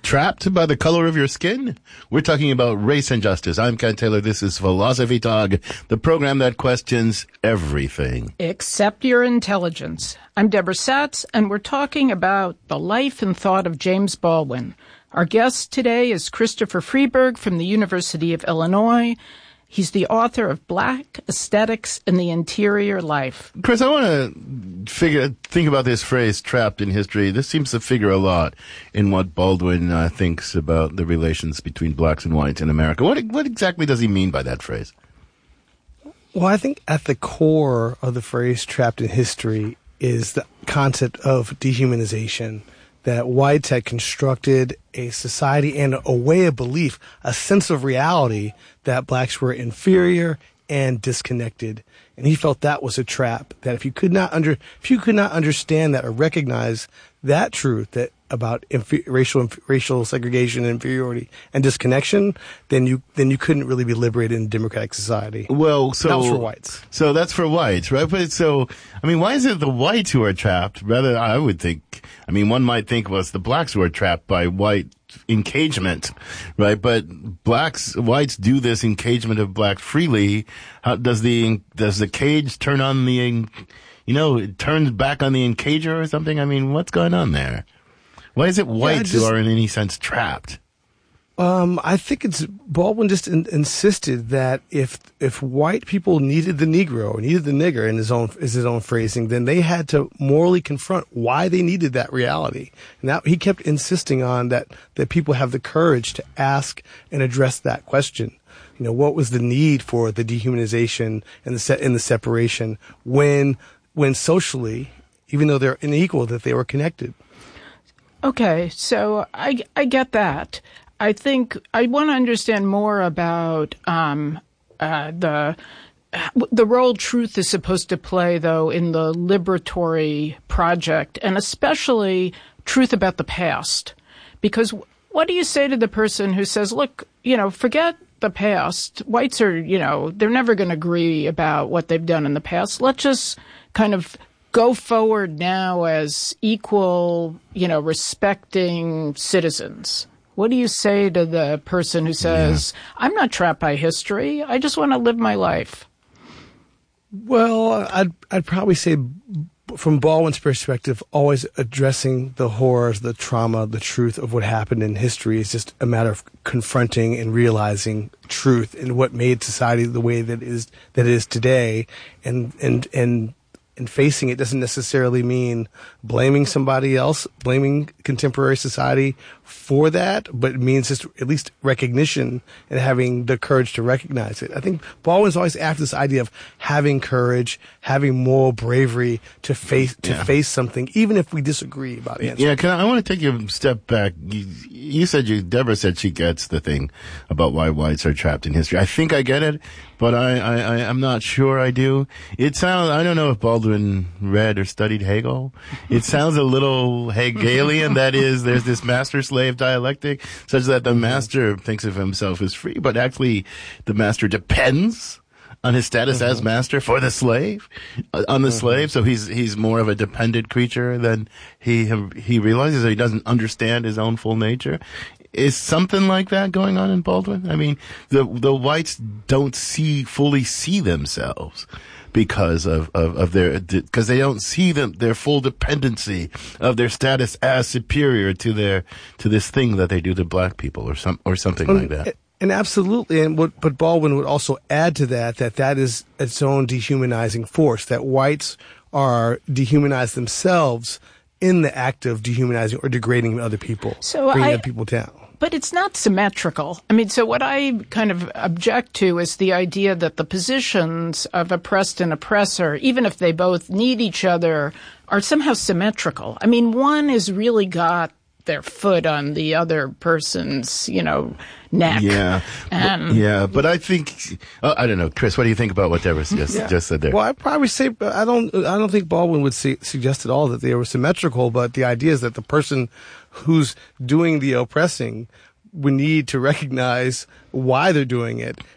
Trapped by the color of your skin? We're talking about race and justice. I'm Ken Taylor. This is Philosophy Talk, the program that questions everything. Except your intelligence. I'm Deborah Satz, and we're talking about the life and thought of James Baldwin. Our guest today is Christopher Freeberg from the University of Illinois. He's the author of Black Aesthetics in the Interior Life. Chris, I want to think about this phrase, trapped in history. This seems to figure a lot in what Baldwin thinks about the relations between blacks and whites in America. What exactly does he mean by that phrase? Well, I think at the core of the phrase trapped in history is the concept of dehumanization, that whites had constructed a society and a way of belief, a sense of reality that blacks were inferior and disconnected. And he felt that was a trap, that if you could not understand that or recognize that truth, that about racial segregation, inferiority, and disconnection, then you couldn't really be liberated in a democratic society. Well, so that was for whites. So that's for whites, right? But why is it the whites who are trapped? Rather, I would think, one might think was the blacks who are trapped by white encagement, right? But whites do this encagement of blacks freely. How does the cage turn on the, it turns back on the encager or something? What's going on there? Why is it whites who are in any sense trapped? I think Baldwin just insisted that if white people needed the Negro, needed the nigger in his own phrasing, then they had to morally confront why they needed that reality. And that he kept insisting on that people have the courage to ask and address that question. What was the need for the dehumanization and the separation when socially, even though they're unequal, that they were connected? Okay, so I get that. I think I want to understand more about the role truth is supposed to play, though, in the liberatory project, and especially truth about the past. Because what do you say to the person who says, look, forget the past. Whites are, they're never going to agree about what they've done in the past. Let's just kind of go forward now as equal, respecting citizens. What do you say to the person who says, I'm not trapped by history. I just want to live my life? Well, I'd probably say from Baldwin's perspective, always addressing the horrors, the trauma, the truth of what happened in history is just a matter of confronting and realizing truth and what made society the way that it is today. And facing it doesn't necessarily mean blaming somebody else, blaming contemporary society for that, but it means just at least recognition and having the courage to recognize it. I think Baldwin's always after this idea of having courage, having moral bravery to face something, even if we disagree about it. Yeah, I want to take you a step back. Deborah said she gets the thing about why whites are trapped in history. I think I get it, but I'm not sure I do. I don't know if Baldwin read or studied Hegel. It sounds a little Hegelian. That is, there's this master-slave dialectic, such that the master thinks of himself as free, but actually the master depends on his status as master for the slave, on the slave. So he's more of a dependent creature than he realizes that he doesn't understand his own full nature. Is something like that going on in Baldwin? The whites don't fully see themselves because of because they don't see their full dependency of their status as superior to this thing that they do to black people or something like that. And absolutely, but Baldwin would also add to that is its own dehumanizing force, that whites are dehumanized themselves in the act of dehumanizing or degrading other people, bringing other people down. But it's not symmetrical. So what I kind of object to is the idea that the positions of oppressed and oppressor, even if they both need each other, are somehow symmetrical. One has really got their foot on the other person's, neck. Yeah. But I think, I don't know, Chris, what do you think about what Deborah just said there? Well, I'd probably say, I don't think Baldwin would suggest at all that they were symmetrical, but the idea is that the person who's doing the oppressing would need to recognize why they're doing it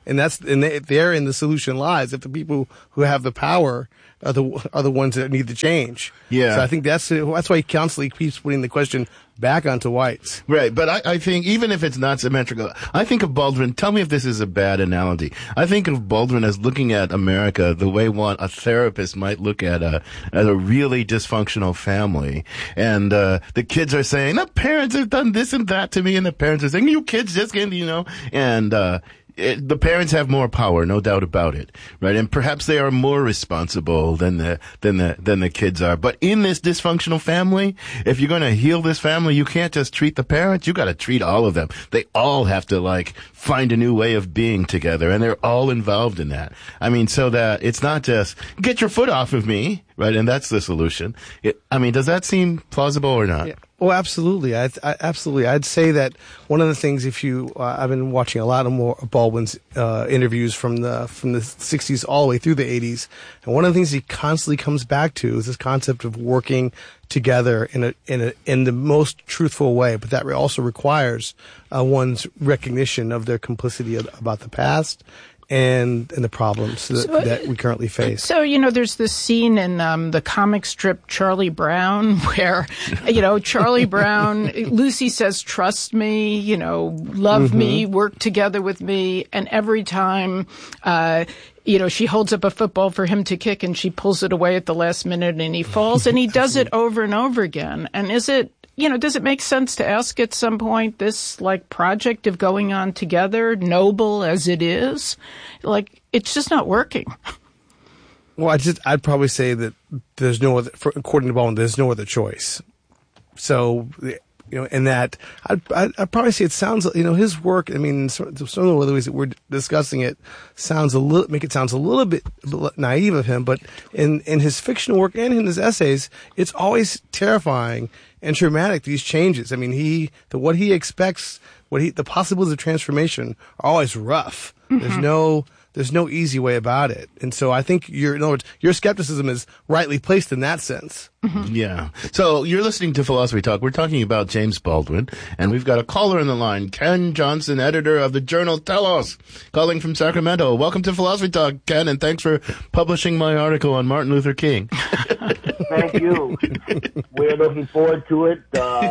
and therein the solution lies. If the people who have the power are the ones that need to change. Yeah. So I think that's why he constantly keeps putting the question back onto whites. Right, but I think even if it's not symmetrical, I think of Baldwin, tell me if this is a bad analogy. I think of Baldwin as looking at America the way a therapist might look at a really dysfunctional family. And the kids are saying, the parents have done this and that to me, and the parents are saying, you kids just can't, and the parents have more power, no doubt about it, right? And perhaps they are more responsible than the kids are. But in this dysfunctional family, if you're going to heal this family, you can't just treat the parents. You got to treat all of them. They all have to find a new way of being together, and they're all involved in that. I mean, so that it's not just get your foot off of me, right? And that's the solution. Does that seem plausible or not? Yeah. Well, absolutely. Absolutely. I'd say that one of the things, I've been watching a lot of more Baldwin's interviews from the 60s all the way through the 80s, and one of the things he constantly comes back to is this concept of working together in the most truthful way, but that also requires one's recognition of their complicity about the past and the problems that we currently face. So, there's this scene in the comic strip Charlie Brown where, Charlie Brown, Lucy says, trust me, love me, work together with me. And every time, she holds up a football for him to kick and she pulls it away at the last minute and he falls, and he does it over and over again. And does it make sense to ask at some point this project of going on together, noble as it is, it's just not working? Well, I'd probably say that there's no other, according to Baldwin, there's no other choice. So, in that, I'd probably say it sounds, his work, some of the ways that we're discussing it make it sound a little bit naive of him, but in his fictional work and in his essays, it's always terrifying and traumatic, these changes. What he expects, the possibilities of transformation are always rough. Mm-hmm. There's no easy way about it. And so I think in other words, your skepticism is rightly placed in that sense. Mm-hmm. Yeah. So you're listening to Philosophy Talk. We're talking about James Baldwin, and we've got a caller in the line, Ken Johnson, editor of the journal Telos, calling from Sacramento. Welcome to Philosophy Talk, Ken, and thanks for publishing my article on Martin Luther King. Thank you. We're looking forward to it.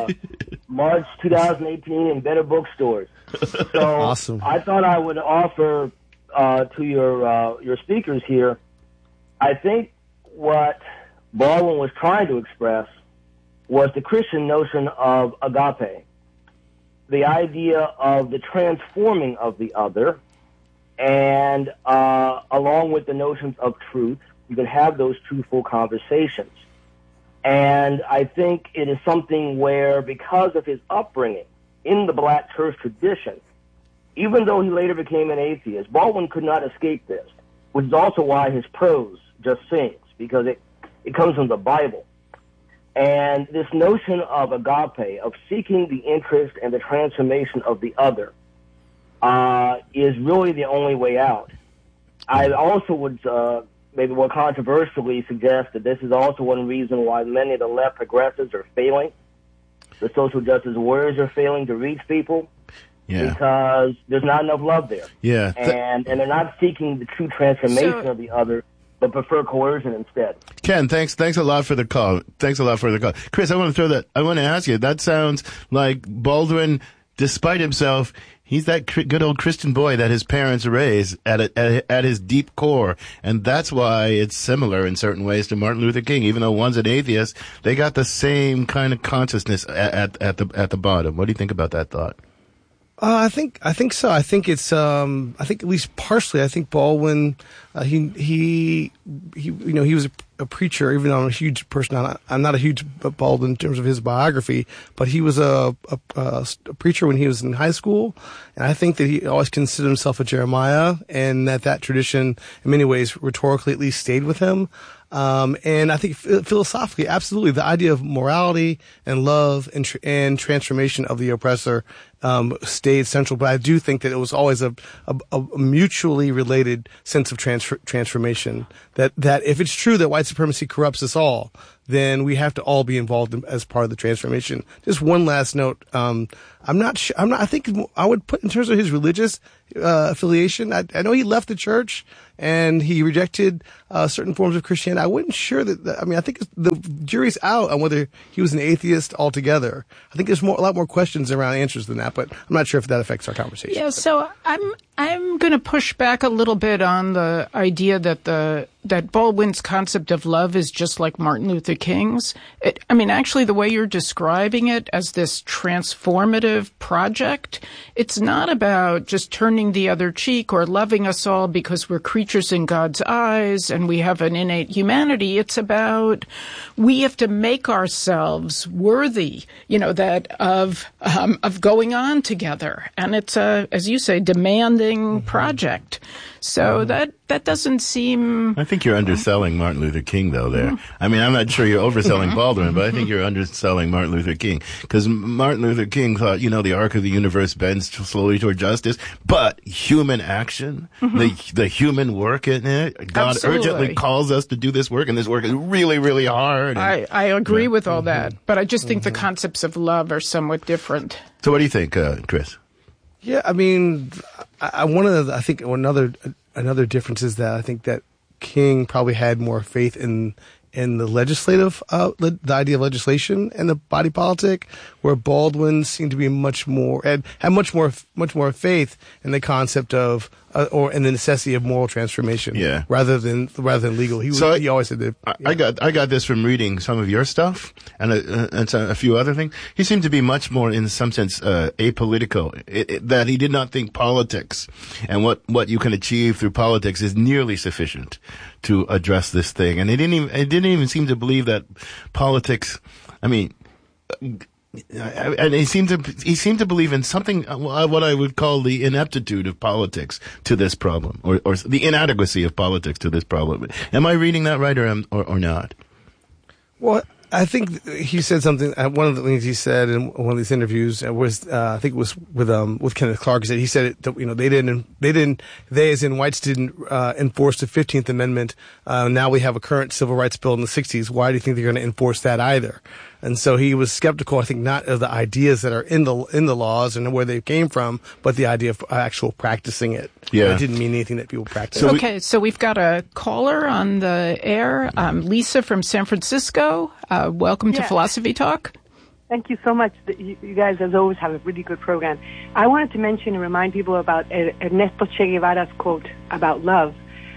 March 2018 in better bookstores. So awesome. I thought I would offer to your speakers here, I think what Baldwin was trying to express was the Christian notion of agape, the idea of the transforming of the other, and along with the notions of truth, you can have those truthful conversations. And I think it is something where, because of his upbringing in the black church tradition, even though he later became an atheist, Baldwin could not escape this, which is also why his prose just sings, because it comes from the Bible. And this notion of agape, of seeking the interest and the transformation of the other, is really the only way out. I also would maybe more controversially suggest that this is also one reason why many of the left progressives are failing. The social justice warriors are failing to reach people. Yeah. Because there's not enough love there. Yeah. And they're not seeking the true transformation of the other, but prefer coercion instead. Ken, thanks a lot for the call. Chris, I want to ask you, that sounds like Baldwin, despite himself, he's that good old Christian boy that his parents raised at his deep core. And that's why it's similar in certain ways to Martin Luther King. Even though one's an atheist, they got the same kind of consciousness at the bottom. What do you think about that thought? I think so. I think it's, I think at least partially, I think Baldwin, he was a preacher, even though I'm a huge person. I'm not a huge Baldwin in terms of his biography, but he was a preacher when he was in high school. And I think that he always considered himself a Jeremiah, and that tradition, in many ways, rhetorically at least stayed with him. And I think philosophically, absolutely, the idea of morality and love and transformation of the oppressor stayed central. But I do think that it was always a mutually related sense of transformation. That if it's true that white supremacy corrupts us all, then we have to all be involved as part of the transformation. Just one last note. I'm not sure. I think I would put in terms of his religious affiliation. I know he left the church and he rejected certain forms of Christianity. I wasn't sure that. I think the jury's out on whether he was an atheist altogether. I think there's a lot more questions around answers than that, but I'm not sure if that affects our conversation. Yeah. So I'm going to push back a little bit on the idea that that Baldwin's concept of love is just like Martin Luther King's. Actually, the way you're describing it as this transformative project, it's not about just turning the other cheek or loving us all because we're creatures in God's eyes and we have an innate humanity. It's about we have to make ourselves worthy, that of going on together. And it's as you say, demanding project. So that doesn't seem... I think you're underselling Martin Luther King, though, there. I'm not sure you're overselling Baldwin, but I think you're underselling Martin Luther King. Because Martin Luther King thought, the arc of the universe bends slowly toward justice, but human action, the human work in it, God urgently calls us to do this work, and this work is really, really hard. I agree with all that, but I just think the concepts of love are somewhat different. So what do you think, Chris? Yeah, another difference is that I think that King probably had more faith in the legislative, the idea of legislation and the body politic, where Baldwin seemed to be had much more faith in the concept of or in the necessity of moral transformation, rather than legal. He always said that. Yeah. I got this from reading some of your stuff and a few other things. He seemed to be much more, in some sense, apolitical. That he did not think politics and what you can achieve through politics is nearly sufficient to address this thing. And he didn't even seem to believe that politics. And he seemed to believe in something, what I would call the ineptitude of politics to this problem, or the inadequacy of politics to this problem. Am I reading that right, or not? Well, I think he said something. One of the things he said in one of these interviews was, I think it was with Kenneth Clark. He said that they as in whites didn't enforce the 15th Amendment. Now we have a current civil rights bill in the 60s. Why do you think they're going to enforce that either? And so he was skeptical, I think, not of the ideas that are in the laws and where they came from, but the idea of actual practicing it. Yeah. It didn't mean anything that people practice. So we've got a caller on the air, Lisa from San Francisco. Welcome to Philosophy Talk. Thank you so much. You guys, as always, have a really good program. I wanted to mention and remind people about Ernesto Che Guevara's quote about love.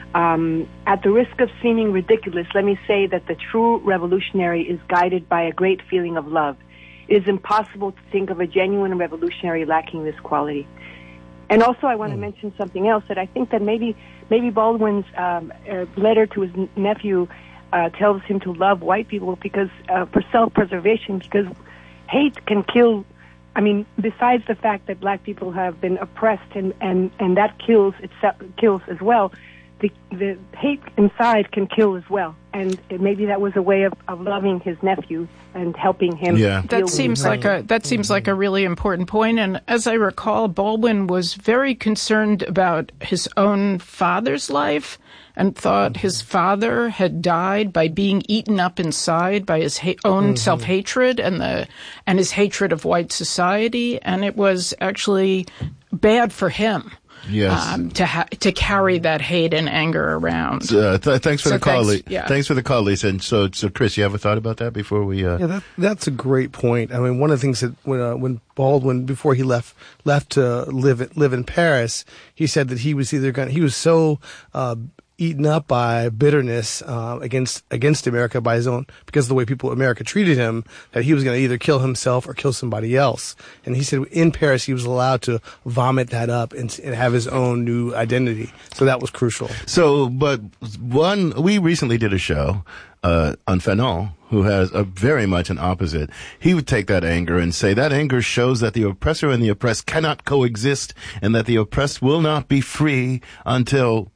At the risk of seeming ridiculous, let me say that the true revolutionary is guided by a great feeling of love. It is impossible to think of a genuine revolutionary lacking this quality. And also, I want to mention something else, that I think that maybe Baldwin's letter to his nephew tells him to love white people because for self-preservation, because hate can kill. Besides the fact that black people have been oppressed and that kills as well. The hate inside can kill as well, and maybe that was a way of loving his nephew and helping him. Yeah, that seems like a really important point. And as I recall, Baldwin was very concerned about his own father's life and thought his father had died by being eaten up inside by his own self-hatred and his hatred of white society, and it was actually bad for him. Yes. To carry that hate and anger around. Thanks for the call. Thanks for the call, Lisa. And so Chris, you have a thought about that before we? Yeah, that's a great point. One of the things that when Baldwin, before he left to live in Paris, he said that he was so eaten up by bitterness against America because of the way America treated him, that he was going to either kill himself or kill somebody else. And he said in Paris he was allowed to vomit that up and have his own new identity. So that was crucial. So, but we recently did a show on Fanon, who has very much an opposite. He would take that anger and say that anger shows that the oppressor and the oppressed cannot coexist, and that the oppressed will not be free until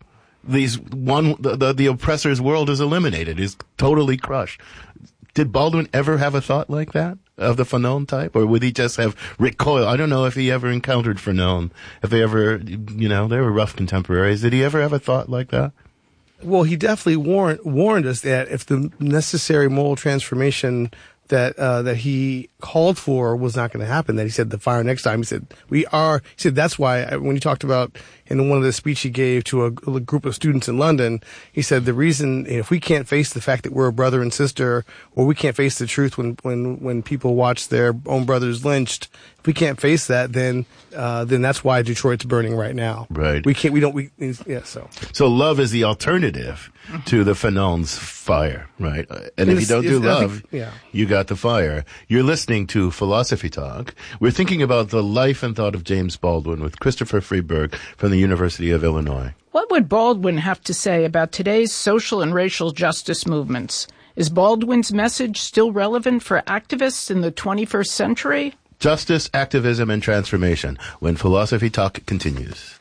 the oppressor's world is eliminated, is totally crushed. Did Baldwin ever have a thought like that, of the Fanon type, or would he just have recoil? I don't know if he ever encountered Fanon. If they ever, they were rough contemporaries. Did he ever have a thought like that? Well, he definitely warned us that if the necessary moral transformation that he called for was not going to happen, that he said the fire next time. He said, that's why when he talked about in one of the speech he gave to a group of students in London, he said the reason, if we can't face the fact that we're a brother and sister, or we can't face the truth when people watch their own brothers lynched, if we can't face that, then that's why Detroit's burning right now. Right. So love is the alternative to the Fanon's fire, right? And if you don't do love, you got the fire. You're listening to Philosophy Talk. We're thinking about the life and thought of James Baldwin with Christopher Freeberg from the University of Illinois. What would Baldwin have to say about today's social and racial justice movements? Is Baldwin's message still relevant for activists in the 21st century? Justice, activism, and transformation when Philosophy Talk continues.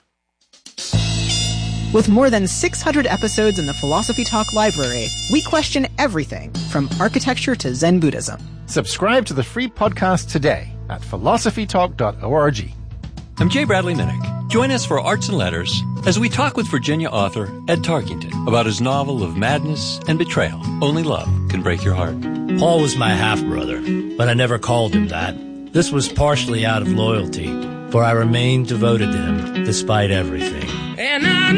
With more than 600 episodes in the Philosophy Talk library, we question everything from architecture to Zen Buddhism. Subscribe to the free podcast today at philosophytalk.org. I'm Jay Bradley Minnick. Join us for Arts and Letters as we talk with Virginia author Ed Tarkington about his novel of madness and betrayal, Only Love Can Break Your Heart. Paul was my half-brother, but I never called him that. This was partially out of loyalty, for I remained devoted to him despite everything. And I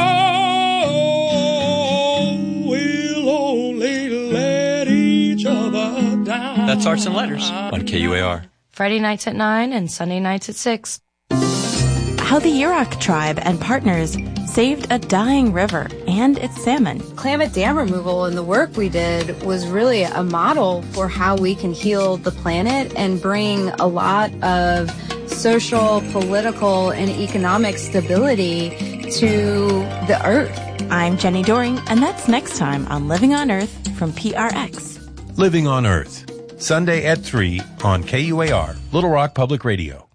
know we'll only let each other down. That's Arts and Letters on KUAR. Friday nights at 9 and Sunday nights at 6. How the Yurok tribe and partners saved a dying river and its salmon. Klamath Dam removal and the work we did was really a model for how we can heal the planet and bring a lot of social, political, and economic stability to the Earth. I'm Jenny Doring, and that's next time on Living on Earth from PRX. Living on Earth, Sunday at 3 on KUAR, Little Rock Public Radio.